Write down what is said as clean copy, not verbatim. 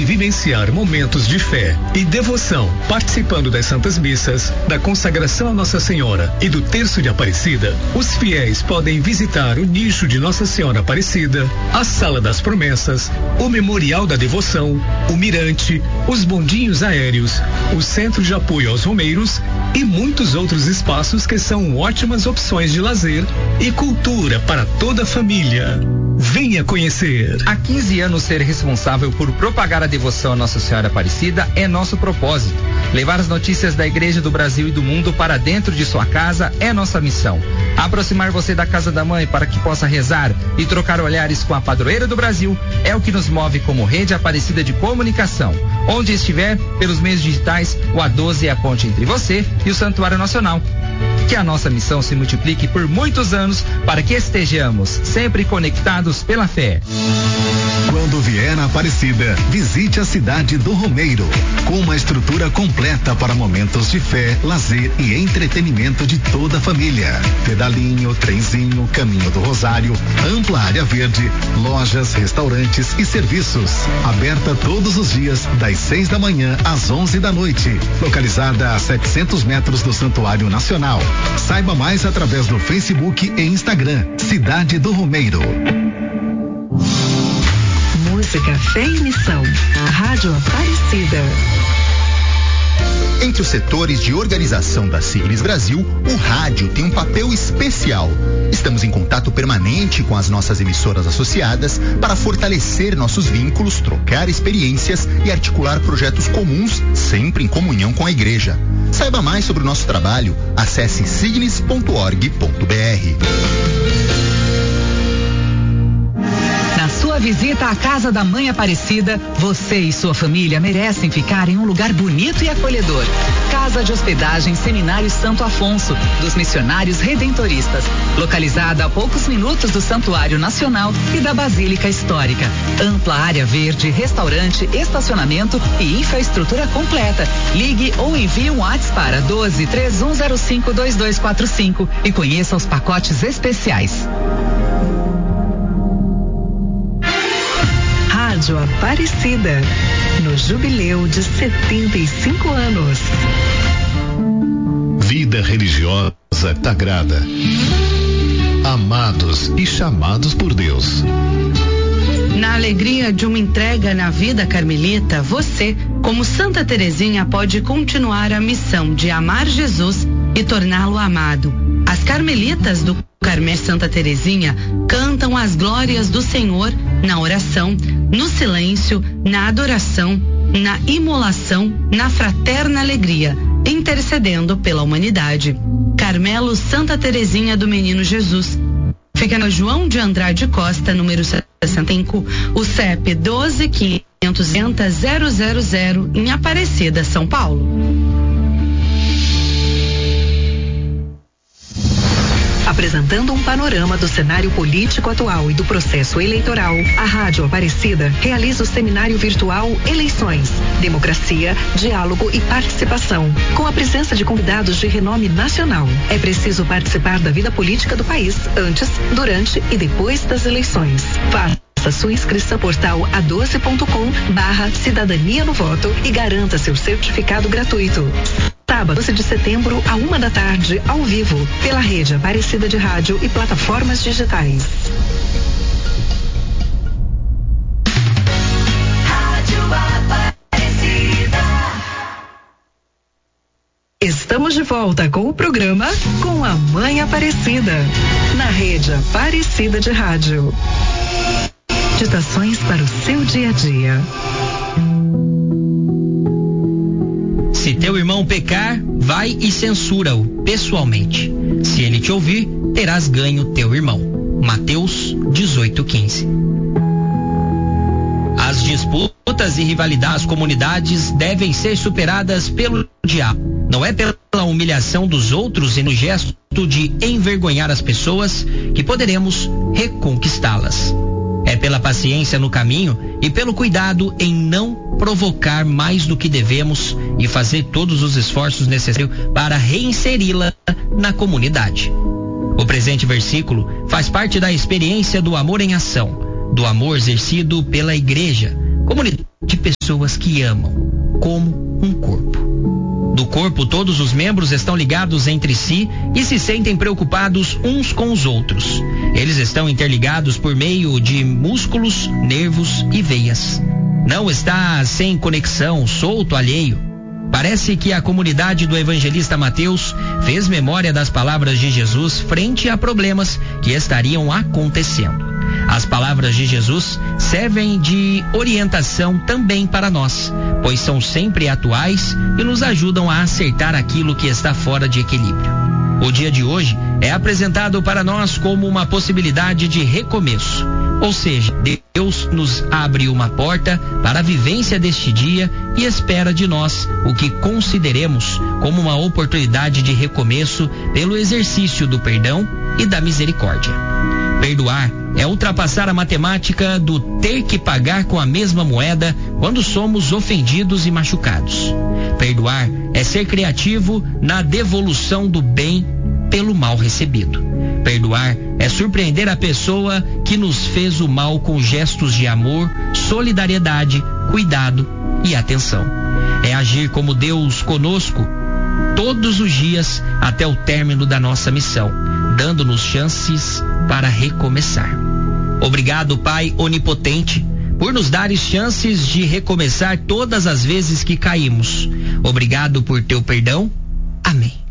vivenciar momentos de fé e devoção, participando das Santas Missas, da consagração a Nossa Senhora e do Terço de Aparecida, os fiéis podem visitar o nicho de Nossa Senhora Aparecida, a Sala das Promessas, o Memorial da Devoção, o Mirante, os bondinhos aéreos, o Centro de Apoio aos Romeiros e muitos outros espaços que são ótimas opções de lazer e cultura para toda a família. Venha conhecer. Há 15 anos, ser responsável por propagar a devoção a Nossa Senhora Aparecida é nosso propósito. Levar as notícias da Igreja do Brasil e do mundo para dentro de sua casa é nossa missão. Aproximar você da Casa da Mãe para que possa rezar e trocar olhares com a padroeira do Brasil é o que nos move como Rede Aparecida de Comunicação. Onde estiver, pelos meios digitais, o A12 é a ponte entre você e o Santuário Nacional. Que a nossa missão se multiplique por muitos anos para que estejamos sempre conectados pela fé. Quando vier a Aparecida, visite a cidade do Romeiro, com uma estrutura completa para momentos de fé, lazer e entretenimento de toda a família. Pedalinho, trenzinho, caminho do Rosário, ampla área verde, lojas, restaurantes e serviços. Aberta todos os dias, das 6 da manhã às 11 da noite. Localizada a 700 metros do Santuário Nacional. Saiba mais através do Facebook e Instagram. Cidade do Romeiro. Música, fé e missão. Rádio Aparecida. Entre os setores de organização da Signes Brasil, o rádio tem um papel especial. Estamos em contato permanente com as nossas emissoras associadas para fortalecer nossos vínculos, trocar experiências e articular projetos comuns, sempre em comunhão com a igreja. Saiba mais sobre o nosso trabalho, acesse signes.org.br. Na sua visita à Casa da Mãe Aparecida, você e sua família merecem ficar em um lugar bonito e acolhedor. Casa de Hospedagem Seminário Santo Afonso, dos Missionários Redentoristas, localizada a poucos minutos do Santuário Nacional e da Basílica Histórica. Ampla área verde, restaurante, estacionamento e infraestrutura completa. Ligue ou envie um WhatsApp para 12-3105-2245 e conheça os pacotes especiais. Rádio Aparecida, no jubileu de 75 anos. Vida religiosa sagrada. Amados e chamados por Deus. Na alegria de uma entrega na vida carmelita, você, como Santa Teresinha, pode continuar a missão de amar Jesus e torná-lo amado. As carmelitas do Carmelo Santa Teresinha cantam as glórias do Senhor na oração, no silêncio, na adoração, na imolação, na fraterna alegria, intercedendo pela humanidade. Carmelo Santa Teresinha do Menino Jesus. Fica na João de Andrade Costa, número 65, o CEP 12.500.000 em Aparecida, São Paulo. Apresentando um panorama do cenário político atual e do processo eleitoral, a Rádio Aparecida realiza o seminário virtual Eleições, Democracia, Diálogo e Participação, com a presença de convidados de renome nacional. É preciso participar da vida política do país antes, durante e depois das eleições. Faça sua inscrição no portal a12.com/cidadania no voto e garanta seu certificado gratuito. Sábado, 12 de setembro, à 1 da tarde, ao vivo, pela Rede Aparecida de Rádio e plataformas digitais. Rádio Aparecida. Estamos de volta com o programa Com a Mãe Aparecida, na Rede Aparecida de Rádio. Meditações para o seu dia a dia. Se teu irmão pecar, vai e censura-o pessoalmente. Se ele te ouvir, terás ganho teu irmão. Mateus 18:15. As disputas e rivalidades das comunidades devem ser superadas pelo diálogo. Não é pela humilhação dos outros e no gesto de envergonhar as pessoas que poderemos reconquistá-las. É pela paciência no caminho e pelo cuidado em não provocar mais do que devemos e fazer todos os esforços necessários para reinseri-la na comunidade. O presente versículo faz parte da experiência do amor em ação, do amor exercido pela igreja, comunidade de pessoas pessoas que amam, como um corpo. Do corpo, todos os membros estão ligados entre si e se sentem preocupados uns com os outros. Eles estão interligados por meio de músculos, nervos e veias. Não está sem conexão, solto, alheio. Parece que a comunidade do evangelista Mateus fez memória das palavras de Jesus frente a problemas que estariam acontecendo. As palavras de Jesus servem de orientação também para nós, pois são sempre atuais e nos ajudam a acertar aquilo que está fora de equilíbrio. O dia de hoje é apresentado para nós como uma possibilidade de recomeço, ou seja, Deus nos abre uma porta para a vivência deste dia e espera de nós o que consideremos como uma oportunidade de recomeço pelo exercício do perdão e da misericórdia. Perdoar é ultrapassar a matemática do ter que pagar com a mesma moeda quando somos ofendidos e machucados. Perdoar é ser criativo na devolução do bem pelo mal recebido. Perdoar é surpreender a pessoa que nos fez o mal com gestos de amor, solidariedade, cuidado e atenção. É agir como Deus conosco todos os dias até o término da nossa missão, dando-nos chances para recomeçar. Obrigado, Pai onipotente, por nos dares chances de recomeçar todas as vezes que caímos. Obrigado por teu perdão. Amém.